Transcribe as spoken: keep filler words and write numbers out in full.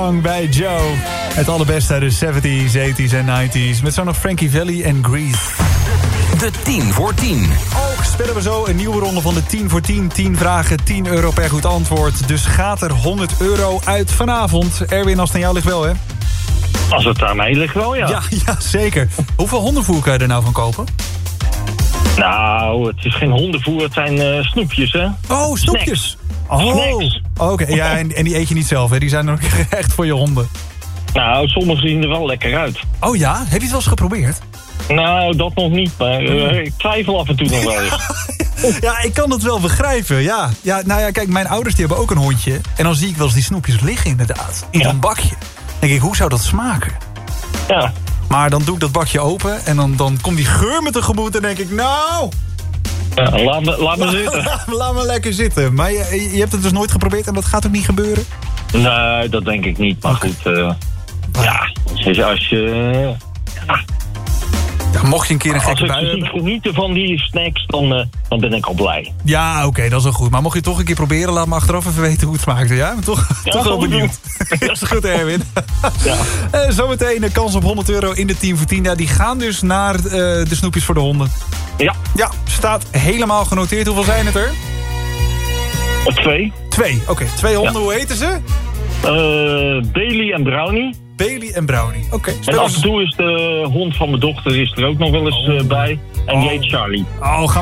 Song bij Joe. Het allerbeste uit de zeventies, tachtiger en negentiger. Met zo nog Frankie Valli en Grease. De tien voor tien. Ook spelen we zo een nieuwe ronde van de tien voor tien. tien vragen, tien euro per goed antwoord. Dus gaat er honderd euro uit vanavond. Erwin, als het aan jou ligt wel, hè? Als het aan mij ligt wel, ja. Ja, ja zeker. Hoeveel hondenvoer kan je er nou van kopen? Nou, het is geen hondenvoer, het zijn uh, snoepjes, hè? Oh, snoepjes. Snacks. Oh, Snacks. oké. Okay. Ja, en, en die eet je niet zelf, hè? Die zijn er ook echt voor je honden. Nou, sommige zien er wel lekker uit. Oh ja? Heb je het wel eens geprobeerd? Nou, dat nog niet, maar uh, ik twijfel af en toe nog wel eens. Ja, ik kan het wel begrijpen, ja. ja. Nou ja, kijk, mijn ouders die hebben ook een hondje. En dan zie ik wel eens die snoepjes liggen inderdaad. In Ja. zo'n bakje. Dan denk ik, hoe zou dat smaken? Ja. Maar dan doe ik dat bakje open en dan, dan komt die geur me tegemoet en denk ik, nou... Ja, laat me, laat me zitten. Laat, laat me lekker zitten. Maar je, je hebt het dus nooit geprobeerd en dat gaat ook niet gebeuren? Nee, dat denk ik niet, maar goed. Uh, ja, als je... Als je ja. Ja, mocht je een keer een Als gekke ik bui zie hebben... genieten van die snacks, dan, uh, dan ben ik al blij. Ja, oké, okay, dat is wel goed. Maar mocht je het toch een keer proberen, laat me achteraf even weten hoe het smaakte. Ja, ik ben toch, Ja, toch wel goed benieuwd. Dat is goed, Erwin. Ja. Uh, zometeen een kans op honderd euro in de tien voor tien. Ja, die gaan dus naar uh, de snoepjes voor de honden. Ja. Ja, staat helemaal genoteerd. Hoeveel zijn het er? Uh, twee. Twee, oké. Okay. Twee honden, Ja. hoe heten ze? Uh, Bailey en Brownie. Bailey en Brownie, oké. Okay. En af en toe is de hond van mijn dochter is er ook nog wel eens uh, bij. En die heet Charlie. Oh, gaan